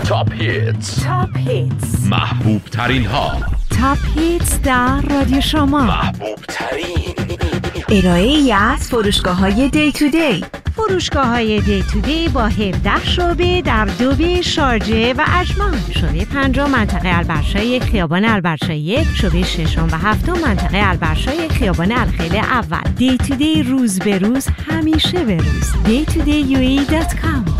تاپ هیتس محبوب ترین ها. تاپ هیتس در رادیو شما. محبوب ترین ارائه‌ای از فروشگاه‌های دی تو دی. فروشگاه‌های دی تو دی با 17 شعبه در دوبه، شارجه و اجمان. شعبه 5 منطقه البرشای خیابان البرشای 1، شعبه 6 و 7 منطقه البرشای خیابان الخیل اول. دی تو دی روز به روز، همیشه به روز. daytoday.com